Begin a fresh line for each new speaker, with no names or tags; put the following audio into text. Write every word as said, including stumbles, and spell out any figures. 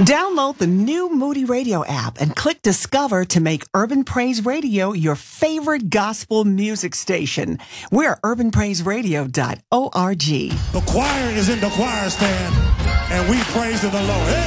Download the new Moody Radio app and click Discover to make Urban Praise Radio your favorite gospel music station. We're urban praise radio dot org.
The choir is in the choir stand, and we praise the Lord. Hey!